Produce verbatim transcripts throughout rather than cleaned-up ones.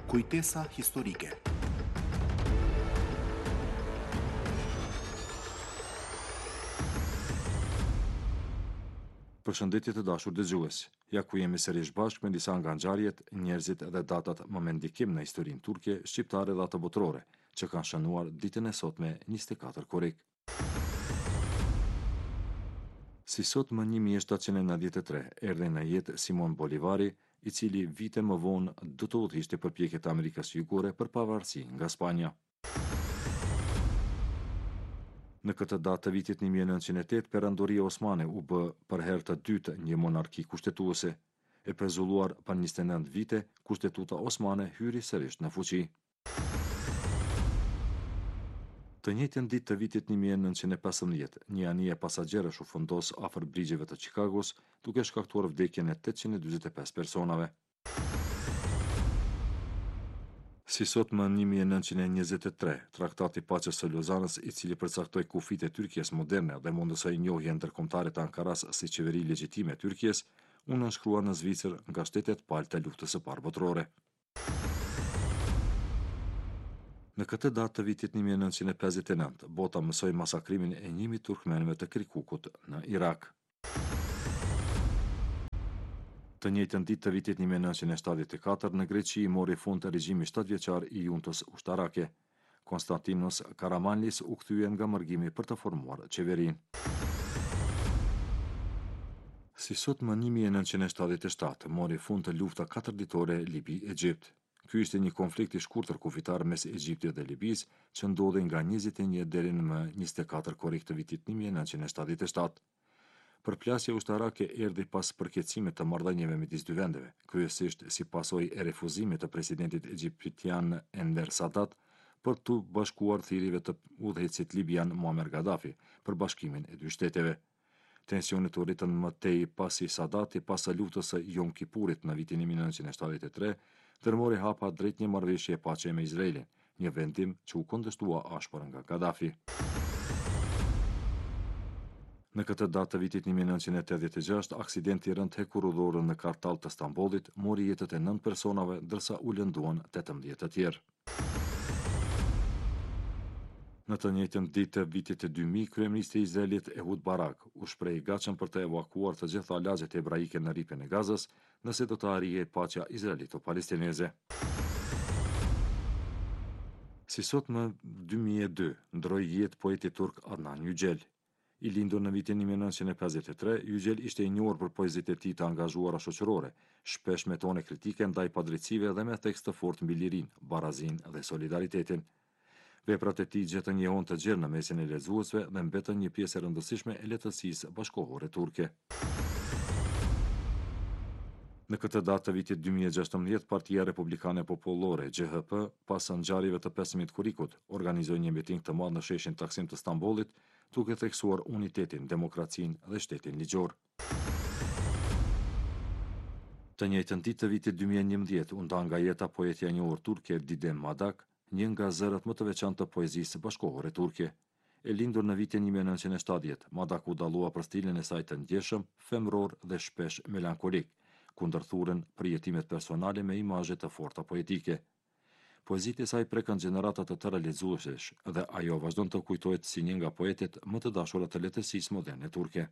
Kujtesa historike. Përshëndetje të dashur dëgjues. Ja ku jemi sërish bashkë me disa nga ngjarjet, njerëzit dhe datat më me ndikim në historinë turke, shqiptare dhe ato botërore, që kanë shënuar ditën e sotme njëzet e katër korrik. Si sot më një mijë e shtatë qind e nëntëdhjetë e tre erdhi në jetë Simon Bolivari, i cili vite më vonë do të udhëhiqte përpjekjet e Amerikës Jugore për pavarësi nga Spanja. Në këtë datë të vitit një mijë e nëntëqind e tetë, Perandoria Osmane u bë për herë të dytë një monarki kushtetuese. E pezulluar për njëzet e nëntë vite, kushtetuta osmane hyri sërish në fuqi. Të njëjtën ditë të vitit një mijë e nëntëqind e pesëmbëdhjetë, një anije pasagjerësh u fundos afër brigjeve të Chicagos, duke shkaktuar vdekjen e tetëqind e dyzet e pesë personave. Si sot më një mijë e nëntëqind e njëzet e tre, Traktati i Paqes së Lozanës, i cili përcaktoi kufijtë e Tyrkisë moderne dhe mundësoi njohjen ndërkombëtare të Ankaras si qeveri legjitime e Tyrkisë, u nënshkrua në Zvicër nga shtetet palë të luftës së parë botërore. Në këtë datë të vitit një mijë e nëntëqind e pesëdhjetë e nëntë, bota mësoi masakrimin e një mijë turkmenëve të Kirkukut në Irak. Të njëjtën ditë të vitit një mijë e nëntëqind e shtatëdhjetë e katër, në Greqi mori fund regjimi shtatëvjeçar i juntës ushtarake. Konstantinos Karamanlis u kthye nga mërgimi për të formuar qeverinë. Si sot më një mijë e nëntëqind e shtatëdhjetë e shtatë, mori fund të lufta katërditore Libi-Egjipt. Ky ishte një konflikt i shkurtër kufitar mes Egjiptit dhe Libisë, që ndodhi nga njëzet e një deri në njëzet e katër korrik të vitit një mijë e nëntëqind e shtatëdhjetë e shtatë. Përplasja ushtarake erdhi pas përkeqësimit të marrëdhënieve midis dy vendeve, kryesisht si pasojë e refuzimit të presidentit egjiptian Enver Sadat për të bashkuar thirrjeve të udhëheqësit libian Muammar Gaddafi për bashkimin e dy shteteve. Tensionet u rritën më tej pasi Sadati pas së luftës së Yom Kipurit në vitin një mijë e nëntëqind e shtatëdhjetë e tre, ndërmori hapa drejt një marrëveshje paqe me Izraelin, një vendim që u kundërshtua ashpër nga Gaddafi. Në këtë datë të vitit një mijë e nëntëqind e tetëdhjetë e gjashtë, aksidenti rënd hekurudhor në Kartal të Stambollit mori jetët e nëntë personave, ndërsa u lënduan tetëmbëdhjetë të tjerë. Në të njëjtën ditë të vitit të dy mijë, kryeministri i Izraelit Ehud Barak u shpreh i gatshëm për të evakuuar të gjitha lagjet hebraike në rripën e Gazës, nëse do të arrijë paqja izraelito-palestineze. Si sot më dy mijë e dy, ndroi jetë poeti turk Adnan Yücel. I lindur në vitin një mijë e nëntëqind e pesëdhjetë e tre, Yücel ishte i njohur për poezitë e tij të angazhuara shoqërore, shpesh me tone kritike ndaj padrejtësive dhe me tekste të fortë mbi lirinë, barazinë dhe solidaritetin. Veprat e tij gjetën njohën të gjerë në mesin e lexuesve dhe mbetën një pjesë e rëndësishme e letësisë bashkëkohore turke. Në këtë datë të vitit dy mijë e gjashtëmbëdhjetë, Partia Republikane Popullore (G H P), pas ngjarjeve të pesëmbëdhjetë korrikut, organizoi një miting të madh në sheshin Taksim të Stambollit, duke theksuar unitetin, demokracinë dhe shtetin ligjor. Të njëjtën ditë të vitit dy mijë e njëmbëdhjetë, u nda nga jeta poetja e njohur turke Didem Madak, një nga zërat më të veçantë të poezisë bashkëkohore turke. E lindur në vitin një mijë e nëntëqind e shtatëdhjetë, Madak u dallua për stilin e saj të ndjeshëm, femror dhe shpesh melankolik, kundër thurën për jetimet personale me imazhe të forta poetike. Poezitë e saj prekën gjenerata të tëra lexuesesh dhe ajo vazhdon të kujtohet si një nga poetet më të dashura të letësisë moderne turke.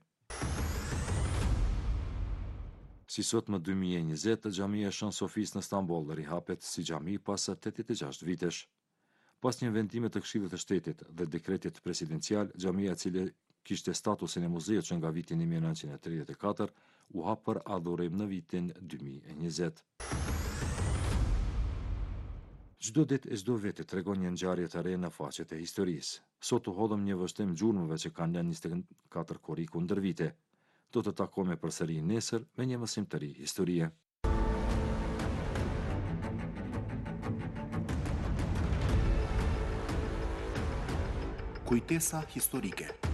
Si sot më dy mijë e njëzet, xhamia e Shën Sofisë në Stamboll rihapet si xhami pas tetëdhjetë e gjashtë vitesh. Pas një vendimi të Këshillit të Shtetit dhe dekretit presidencial, xhamia e cila kishte statusin e muzeut që nga viti një mijë e nëntëqind e tridhjetë e katër, u hap për adhurim në vitin dy mijë e njëzet. Çdo ditë e çdo veti tregon një ngjarje të re në faqet e historisë. Sot u hodhëm një vështrim gjurmëve që kanë lënë njëzet e katër korriku ndër vite. Do të takojmë përsëri nesër me një mësim të ri historie. Kujtesa historike.